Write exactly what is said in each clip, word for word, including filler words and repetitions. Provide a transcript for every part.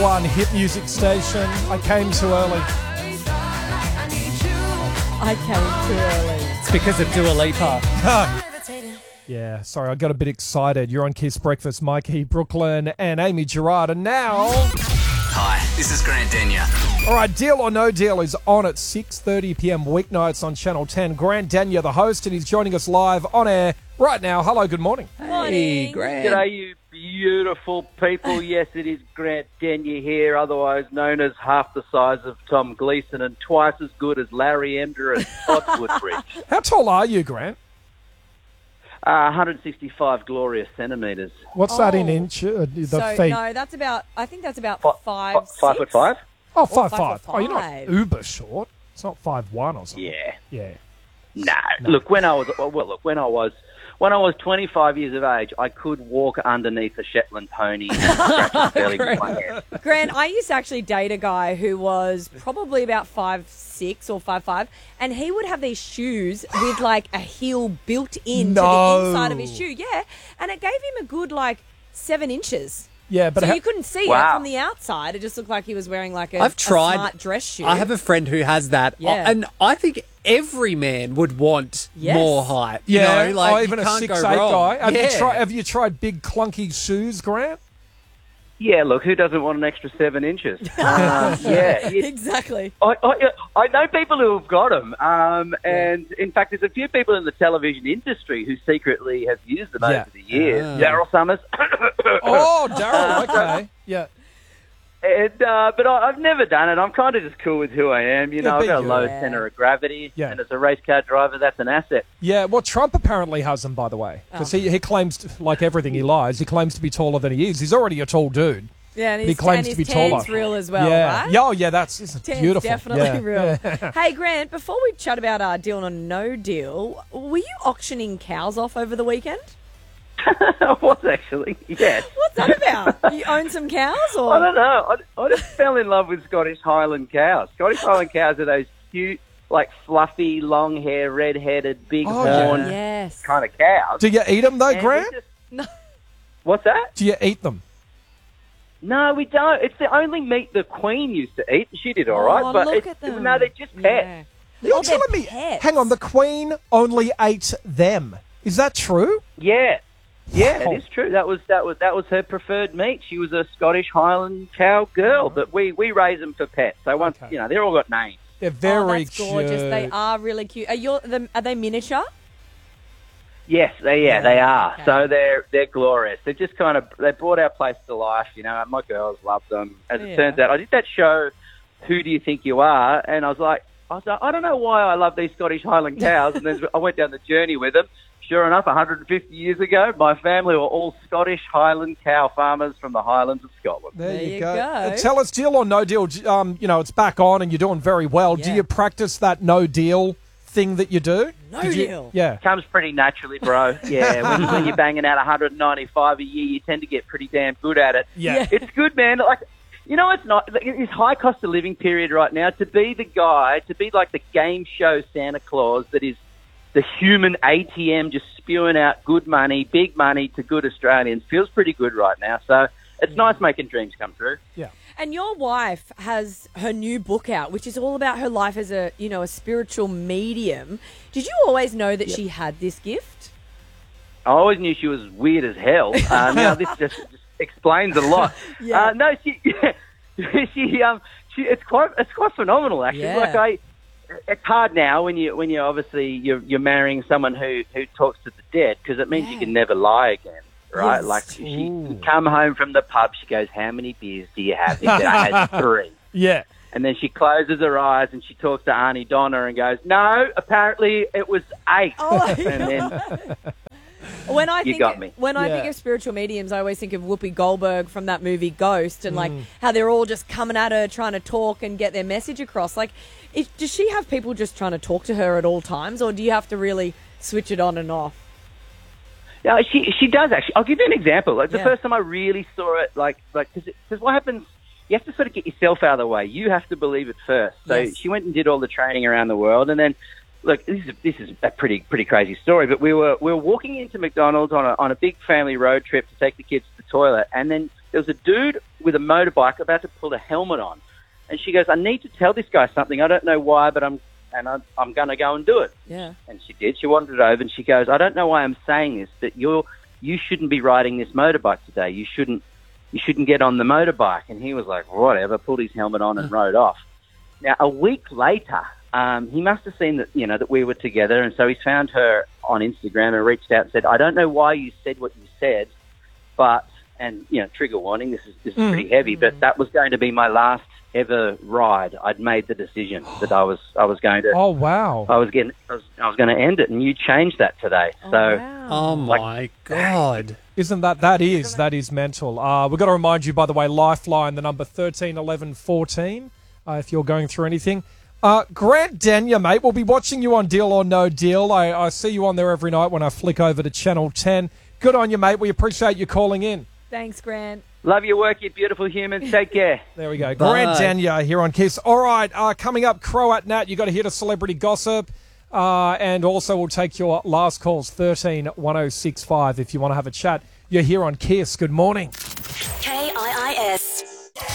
one hit music station. I came too early. I came too early. It's because of Dua Lipa. Yeah, sorry, I got a bit excited. You're on Kiss Breakfast, Mikey, Brooklyn, and Amy Gerard. And now... Hi, this is Grant Denyer. All right, Deal or No Deal is on at six thirty p.m. weeknights on Channel ten. Grant Denyer, the host, and he's joining us live on air right now. Hello, good morning. Hey, Grant. G'day, you beautiful people. Yes, it is Grant Denyer here, otherwise known as half the size of Tom Gleeson and twice as good as Larry Emder and Todd Woodbridge. How tall are you, Grant? Uh, one hundred sixty-five glorious centimetres. What's Oh. that in inch? Uh, the So, feet? no, that's about, I think that's about Fi- five, fi- Five six. foot five? Oh, five, five five. foot Oh, you're not five. uber short. It's not five one or something. Yeah. Yeah. No. Look, when I was well, look when I was when I was twenty-five years of age, I could walk underneath a Shetland pony and scratch his belly with my hand. Grant, I used to actually date a guy who was probably about five six or five five, and he would have these shoes with like a heel built into No. the inside of his shoe. Yeah, and it gave him a good like seven inches. Yeah, but so ha- you couldn't see it Wow. from the outside. It just looked like he was wearing like a, I've a tried. smart dress shoe. I have a friend who has that, Yeah. and I think every man would want Yes. more height. You yeah, know, like oh, even you a can't six go eight wrong. guy. Have, yeah. you tried, have you tried big clunky shoes, Grant? Yeah, look, who doesn't want an extra seven inches? Um, yeah, you- exactly. I, I, I know people who have got them, um, and in fact, there's a few people in the television industry who secretly have used them Yeah. over the years. Ah. Daryl Summers, Oh, Daryl, okay. Yeah. and, uh, but I, I've never done it. I'm kind of just cool with who I am. You know, Yeah, I've got a big low you. centre of gravity, Yeah. and as a race car driver, that's an asset. Yeah, well, Trump apparently has them, by the way. Because Oh. he, he claims, to, like everything he lies, he claims to be taller than he is. He's already a tall dude. Yeah, and He his, claims and to his be taller. tan's real as well, yeah. right? Yeah, oh, yeah, that's it's Tan's beautiful. definitely Yeah. real. Yeah. Hey, Grant, before we chat about our deal or no deal, were you auctioning cows off over the weekend? I was actually, yes. What's that about? You own some cows, or I don't know. I, I just fell in love with Scottish Highland cows. Scottish Highland cows are those cute, like fluffy, long hair, red-headed, big Oh, yeah. horned yes. kind of cows. Do you eat them, though, And we Grant? just- No. What's that? Do you eat them? No, we don't. It's the only meat the Queen used to eat. She did all right, Oh, but look it, at them. no, they're just pets. Yeah. You're Oh, they're telling me, pets. hang on, the Queen only ate them. Is that true? Yeah, yeah, Wow. it is true. That was that was that was her preferred meat. She was a Scottish Highland cow girl, but we we raise them for pets. So once Okay. you know, they're all got names. They're very oh, that's cute. gorgeous. They are really cute. Are you? The, are they miniature? Yes, they yeah, they are. Okay. So they're they're glorious. They just kind of they brought our place to life. You know, my girls love them. As Yeah. it turns out, I did that show, Who Do You Think You Are? And I was like, I was like, I don't know why I love these Scottish Highland cows. And then I went down the journey with them. Sure enough, one hundred fifty years ago, my family were all Scottish Highland cow farmers from the Highlands of Scotland. There, There you you go. go. Uh, Tell us, deal or no deal? Um, you know, it's back on and you're doing very well. Do Yeah. you practice that no deal thing that you do? No Did you- deal. Yeah. Comes pretty naturally, bro. Yeah, when, when you're banging out one hundred ninety-five a year, you tend to get pretty damn good at it. Yeah. Yeah. It's good, man. Like, you know, it's not like, this high cost of living period right now. To be the guy, to be like the game show Santa Claus that is the human A T M, just spewing out good money, big money to good Australians, feels pretty good right now. So it's nice making dreams come true. Yeah. And your wife has her new book out, which is all about her life as a, you know, a spiritual medium. Did you always know that she had this gift? I always knew she was weird as hell. Uh, now this just, just explains a lot. Yeah. Uh, no, she, she, um, she, it's quite, it's quite phenomenal actually. Yeah. Like I, it's hard now when you, when you obviously you're, you're marrying someone who, who talks to the dead because it means Yeah. you can never lie again, right? Yes. Like she Ooh. come home from the pub, she goes, "How many beers do you have?" He said, "I had three." Yeah. And then she closes her eyes and she talks to Arnie Donna and goes, "No, apparently it was eight." Oh, and then When I You think got me. when I Yeah. think of spiritual mediums, I always think of Whoopi Goldberg from that movie Ghost, and like Mm. how they're all just coming at her, trying to talk and get their message across. Like, is, does she have people just trying to talk to her at all times, or do you have to really switch it on and off? Yeah, she she does actually. I'll give you an example. Like the Yeah. first time I really saw it, like like because what happens, you have to sort of get yourself out of the way. You have to believe it first. So Yes. she went and did all the training around the world, and then look, this is this is a pretty pretty crazy story. But we were we were walking into McDonald's on a on a big family road trip to take the kids to the toilet, and then there was a dude with a motorbike about to pull a helmet on. And she goes, I need to tell this guy something. I don't know why, but I'm and I'm, I'm going to go and do it. Yeah. And she did. She wandered over and she goes, I don't know why I'm saying this, but you're you shouldn't be riding this motorbike today. You shouldn't you shouldn't get on the motorbike. And he was like, whatever, pulled his helmet on and rode off. Now, a week later, um, he must have seen that, you know, that we were together, and so he found her on Instagram and reached out and said, I don't know why you said what you said, but, and, you know, trigger warning, this is, this is pretty heavy, but that was going to be my last ever ride. I'd made the decision that I was I was going to Oh, wow. I was getting I was, I was going to end it, and you changed that today. Oh, so wow. Oh, my God. Isn't that, that is, that is mental. Uh, we've got to remind you, by the way, Lifeline, the number thirteen eleven fourteen, uh, if you're going through anything. Uh, Grant Denyer, mate, we'll be watching you on Deal or No Deal. I, I see you on there every night when I flick over to Channel ten. Good on you, mate. We appreciate you calling in. Thanks, Grant. love your work, you beautiful humans. Take care. There we go. Bye. Grant Denyer here on Kiss. All right, uh, coming up, Crow at Nat. You got to hear the celebrity gossip. Uh, and also we'll take your last calls, thirteen one oh six five, if you want to have a chat. You're here on Kiss. Good morning. K I I S.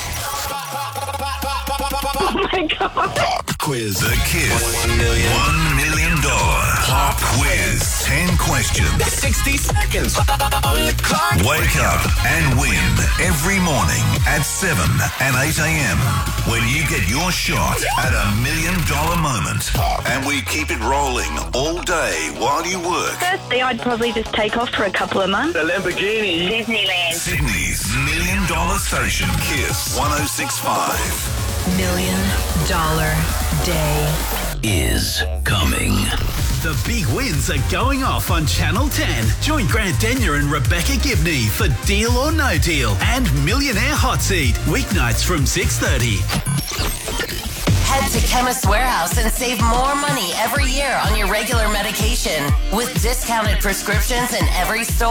Pop quiz. The Kiss One million, one million dollar pop quiz. Ten questions. sixty seconds. Wake up and win every morning at seven and eight a.m. when you get your shot at a million dollar moment. And we keep it rolling all day while you work. Firstly, I'd probably just take off for a couple of months. The Lamborghini. Disneyland. Sydney's million dollar station. Kiss one oh six point five. Million dollar day. Is coming. The big wins are going off on Channel ten. Join Grant Denyer and Rebecca Gibney for Deal or No Deal and Millionaire Hot Seat. Weeknights from six thirty. Head to Chemist Warehouse and save more money every year on your regular medication with discounted prescriptions in every store.